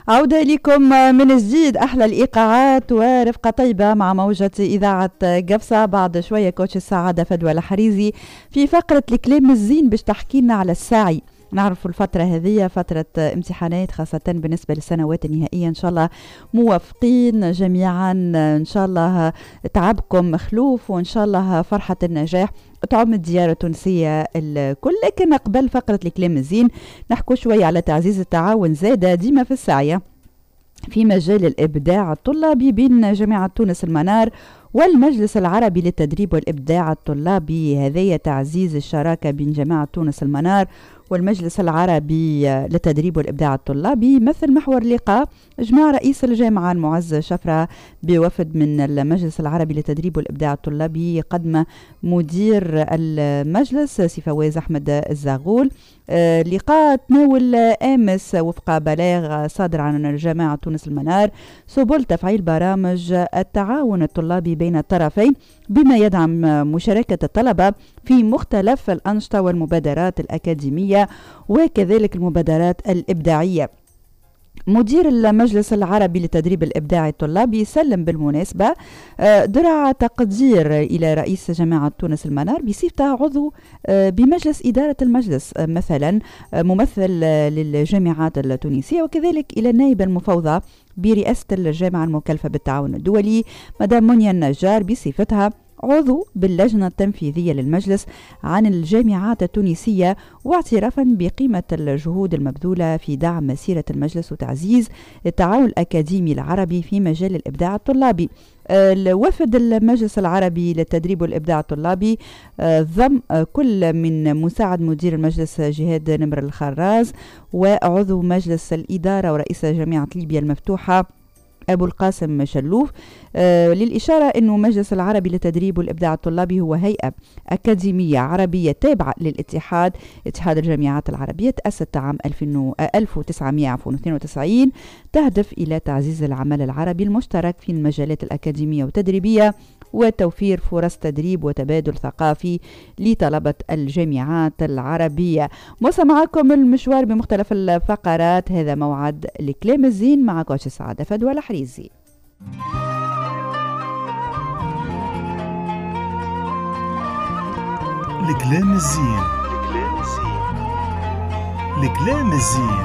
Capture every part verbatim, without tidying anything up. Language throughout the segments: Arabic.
عودة لكم من جديد، أحلى الإيقاعات ورفقة طيبة مع موجة إذاعة قفصة. بعد شوية كوتش السعادة فدوى الحريزي في فقرة الكلام الزين باش تحكي لنا على السعي. نعرف الفترة هذه فترة امتحانات خاصة بالنسبة للسنوات النهائية، إن شاء الله موفقين جميعا، إن شاء الله تعبكم مخلوف، وإن شاء الله فرحة النجاح تعم الديار التونسية الكل. لكن قبل فقرة الكلام الزين نحكو شوية على تعزيز التعاون زادة ديما في السعية في مجال الإبداع الطلابي بين جامعة تونس المنار والمجلس العربي للتدريب والإبداع الطلابي. هذا تعزيز الشراكة بين جامعة تونس المنار والمجلس العربي للتدريب والإبداع الطلابي مثل محور لقاء إجماع رئيس الجامعة المعز شفرة بوفد من المجلس العربي للتدريب والإبداع الطلابي قدم مدير المجلس سي فواز أحمد الزاغول. آه لقاء تناول أمس وفق بلاغ صادر عن جامعة تونس المنار سبل تفعيل برامج التعاون الطلابي بين الطرفين بما يدعم مشاركة الطلبة في مختلف الأنشطة والمبادرات الأكاديمية وكذلك المبادرات الإبداعية. مدير المجلس العربي للتدريب الإبداعي الطلابي سلم بالمناسبة درع تقدير إلى رئيس جامعة تونس المنار بصفته عضو بمجلس إدارة المجلس مثلا ممثل للجامعات التونسية، وكذلك إلى النائبة المفوضة برئاسة الجامعة المكلفة بالتعاون الدولي مدام منيا النجار بصفتها عضو باللجنة التنفيذية للمجلس عن الجامعات التونسية، واعترافا بقيمة الجهود المبذولة في دعم مسيرة المجلس وتعزيز التعاون الأكاديمي العربي في مجال الإبداع الطلابي. وفد المجلس العربي للتدريب والإبداع الطلابي ضم كل من مساعد مدير المجلس جهاد نمر الخراز وعضو مجلس الإدارة ورئيس جامعة ليبيا المفتوحة أبو القاسم شلوف. آه للإشارة أنه مجلس العربي للتدريب والإبداع الطلابي هو هيئة أكاديمية عربية تابعة للاتحاد اتحاد الجامعات العربية، تأسست عام ألف وتسعمائة واثنين وتسعين، تهدف إلى تعزيز العمل العربي المشترك في المجالات الأكاديمية والتدريبية وتوفير فرص تدريب وتبادل ثقافي لطلبة الجامعات العربية. موسى معكم المشوار بمختلف الفقرات، هذا موعد الكلام الزين مع كوتش السعادة فدوى الحريزي. الكلام الزين الكلام الزين.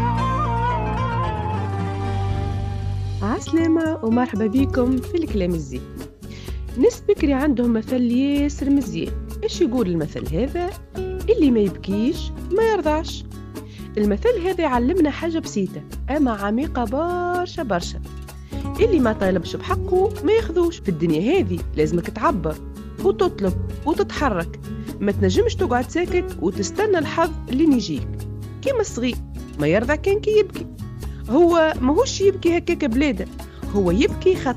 عسلامة ومرحبا بكم في الكلام الزين. ناس بكري عندهم مثل ياسر مزيان. ايش يقول المثل هذا؟ اللي ما يبكيش ما يرضعش. المثل هذا يعلمنا حاجة بسيطة اما عميقة برشا برشا. اللي ما طالبش بحقه ما ياخذوش. في الدنيا هذه لازمك تعبر وتطلب وتتحرك، ما تنجمش تقعد ساكت وتستنى الحظ اللي نيجيك. كيما الصغير ما يرضع كان كي يبكي، هو ماهوش يبكي هكاك بلاده، هو يبكي خاطر